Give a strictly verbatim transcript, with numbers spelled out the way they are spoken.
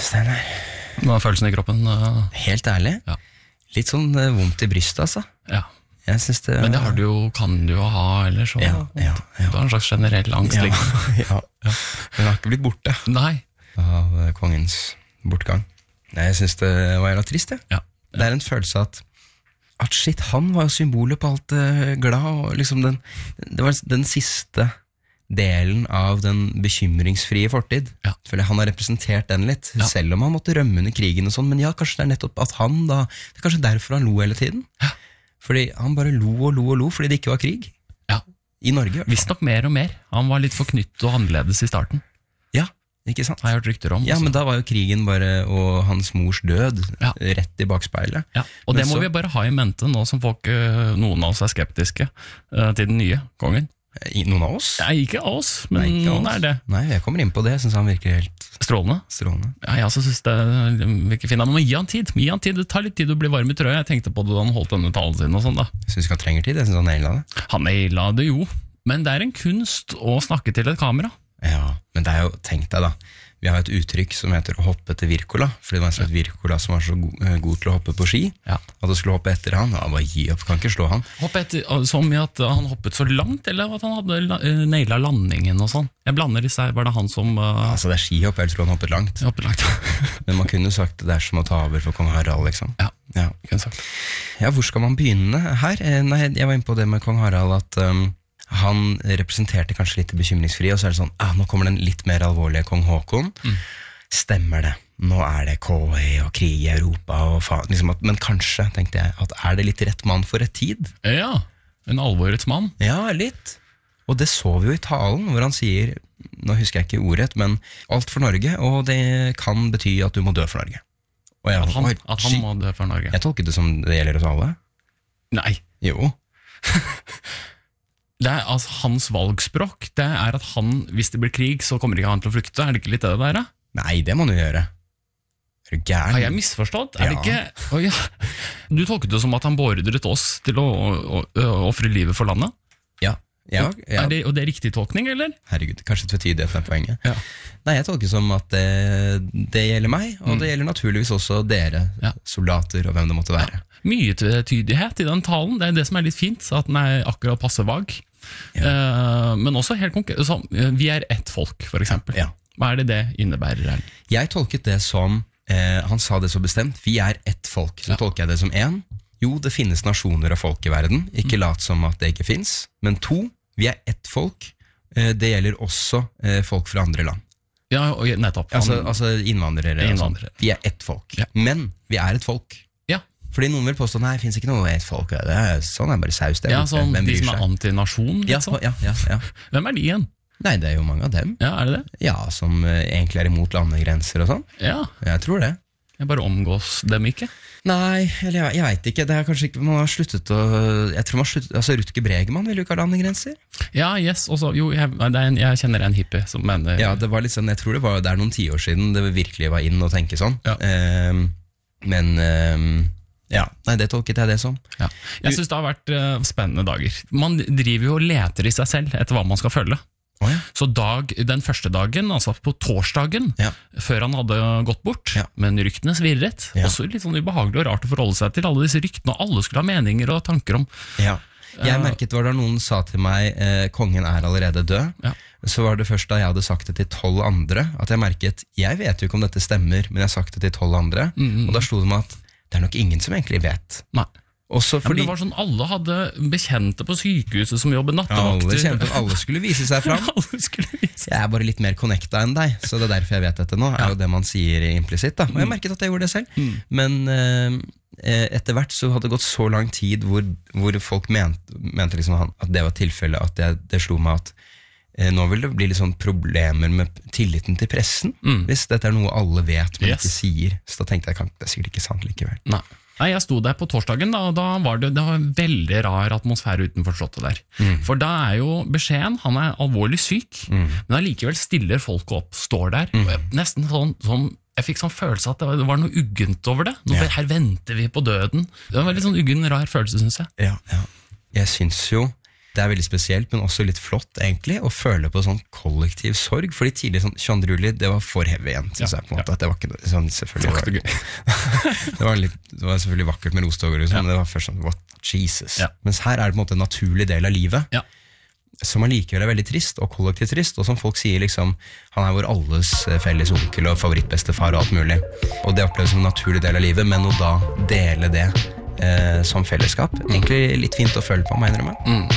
Steinar. Hva er følelsen i kroppen? Uh... Helt ærlig, ja. Litt sånn uh, vondt i brystet, altså. Ja. Jeg synes det, Men det har du jo, kan du jo ha, eller så. Ja, ja, ja. Du har en slags generell angst. Ja, Liksom. ja. ja. Den har ikke blitt borte. Nei. Av uh, kongens bortgang. Nei, jeg synes det var jævla trist, ja. Ja. Ja. Det er en følelse at at shit, han var jo symbolet på alt uh, glad, og liksom den, det var den siste delen av den bekymringsfrie fortid. Ja. For han har representert den litt, ja. Selv om han måtte rømme under krigen og sånn, men ja, kanskje det er nettopp at han da, det er kanskje derfor han lo hele tiden. Ja. Fordi han bare lo og lo og lo, fordi det ikke var krig. Ja. I Norge. Visst nok mer og mer. Han var litt forknytt og annerledes i starten. Ja, ikke sant? Har jeg hørt rykter om. Ja, også. Men da var jo krigen bare, og hans mors død, ja. Rett i bakspeilet. Ja, og men det må så, vi bare ha i mente nå som folk, noen av oss er skeptiske uh, til den nye kongen. Noen av oss? Nei, ikke av oss, men Nei, noen oss. er det. Nei, jeg kommer inn på det, jeg synes han virker helt strålende. Strålende. Ja, jeg også synes det virker fint. Men gi han tid, gi han tid, det tar litt tid å bli varm i trøya. Jeg tenkte på det da han holdt denne talen sin og sånn da. Jeg synes ikke han trenger tid, jeg synes han nailet det. Han nailet det jo, men det er en kunst å snakke til et kamera. Ja, men det er jo, tenk deg da, vi har et uttrykk som heter å hoppe til Wirkola, fordi det var en slags Wirkola som var så god, god til å hoppe på ski, ja. At du skulle hoppe etter han, ja, bare gi opp, kan ikke slå han. Hoppe etter, som i at han hoppet så langt, eller at han hadde nailet landingen og sånn? Jeg blander disse her, var det han som... Uh... Altså det er skihopp, jeg tror han hoppet langt. Hoppet langt. Men man kunne sagt det er som å ta over for kong Harald, liksom. Ja, ja. Kunne sagt. Ja, hvor skal man begynne her? Nei, jeg var inne på det med kong Harald, at... Um, han representerte kanskje litt bekymringsfri, og så er det sånn, ah, nå kommer den litt mer alvorlige kong Håkon. Mm. Stemmer det, nå er det K I og krig i Europa, og faen, liksom at, men kanskje, tenkte jeg, at er det litt rett mann for et tid? Ja, en alvorets mann. Ja, litt. Og det så vi jo i talen, hvor han sier, nå husker jeg ikke ordet, men alt for Norge, og det kan bety at du må dø for Norge. Og jeg, at han, oi, at han må dø for Norge. Jeg tolket det som det gjelder oss alle. Nei. Jo. Det er, altså, hans valgspråk, det er at han, hvis det blir krig, så kommer ikke han til å flykte. Er det ikke litt det der, da? Nei, det må du gjøre. Er du gæren? Har jeg misforstått? Er ja. det ikke... Oh, ja. Du tolket det som at han beordret oss til å, å, å offre livet for landet? Ja. ja, ja. Er det, og det er riktig tolkning, eller? Herregud, kanskje tvetydigheten er poenget. Ja. Nei, jeg tolker som at det, det gjelder meg, og mm. det gjelder naturligvis også dere, ja. Soldater og hvem det måtte være. Ja. Mye tvetydighet i den talen, det er det som er litt fint, at den er akkurat passe vag. Ja. Uh, men også helt konkret, så, uh, vi er ett folk, for eksempel. Ja. Hva er det det innebærer? Jeg tolket det som, uh, han sa det så bestemt, vi er ett folk, så ja. Tolker jeg det som en. Jo, det finnes nasjoner og folk i verden, ikke mm. lat som at det ikke finnes, men to, vi er ett folk, uh, det gjelder også uh, folk fra andre land. Ja, og nettopp. Altså, altså innvandrere, innvandrere. Vi er ett folk, ja. Men vi er et folk. Fordi noen vil påstå, nei, det finnes ikke noe et folk, det er sånn, det er bare saus det. Ja, sånn, de som er antinasjon, liksom. Ja, ja, ja, ja. Hvem er de igjen? Nei, det er jo mange av dem. Ja, er det det? Ja, som uh, egentlig er imot landegrenser og sånn. Ja. Jeg tror det. Jeg bare omgås dem ikke. Nei, eller jeg, jeg vet ikke, det er kanskje ikke, man har sluttet å, jeg tror man har sluttet, altså Rutger Bregman vil jo ikke ha landegrenser. Ja, yes, også, jo, jeg, det er en, jeg kjenner en hippie som mener... Ja, det var litt sånn, jeg tror det var, det er noen tiår siden det virkelig var inn å tenke sånn. Ja. Um, men... Um, Ja, nei, det tolket jeg det som. Ja. Jeg synes det har vært uh, spennende dager. Man driver jo og leter i seg selv etter hva man skal følge. Oh, ja. Så dag, den første dagen, altså på torsdagen, ja. Før han hadde gått bort, ja. Men ryktene svirret, ja. Også litt sånn ubehagelig og rart å forholde seg til alle disse ryktene, og alle skulle ha meninger og tanker om. Ja. Jeg merket var da noen sa til meg, eh, kongen er allerede død, ja. Så var det først da jeg hadde sagt det til tolv andre, at jeg merket, jeg vet jo ikke om dette stemmer, men jeg har sagt det til tolv andre, mm-hmm. Og da stod det med at det er nok ingen som egentlig vet. Nei. Også fordi... Ja, det var sånn, alle hadde bekjente på sykehuset som jobbet nattevakter. Alle kjente, alle skulle vise seg fram. Alle skulle vise. Jeg er bare litt mer connecta enn deg, så det er derfor jeg vet dette nå, er ja. Jo det man sier implisitt da. Og jeg merket at jeg gjorde det selv. Mm. Men eh, etter hvert så hadde det gått så lang tid hvor, hvor folk mente, mente liksom at det var tilfellet, at det, det slo meg at eh, nå vil det bli litt sånn problemer med tilliten til pressen, mm. hvis dette er noe alle vet, men yes. Ikke sier. Så da tenkte jeg, det er sikkert ikke sant likevel. Nei. Nei, jeg sto der på torsdagen, da, og da var det, det var en veldig rar atmosfære utenfor slottet der. Mm. For da er jo beskjeden, han er alvorlig syk, mm. men allikevel stiller folk opp, står der, mm. og jeg, nesten sånn, sånn, jeg fikk sånn følelse at det var, det var noe uggent over det. Nå, ja. Her venter vi på døden. Det var en veldig sånn uggen, rar følelse, synes jeg. Ja, ja. Jeg synes jo, det er veldig spesielt, men også litt flott egentlig, å føle på sånn kollektiv sorg, fordi tidlig sånn tjueandre juli, det var for heavy igjen, synes jeg på en måte, at det var ikke sånn, selvfølgelig var det, det, var litt, det var selvfølgelig vakkert med rostoger og sånn, men det var først sånn, what, Jesus. Ja. Mens her er det på en måte en naturlig del av livet, ja. Som allikevel er veldig trist, og kollektivt trist, og som folk sier liksom, han er vår alles felles onkel og favorittbestefar og alt mulig, og det oppleves som en naturlig del av livet, men å da dele det eh, som fellesskap, egentlig litt fint å føle på, mener du meg? Mm.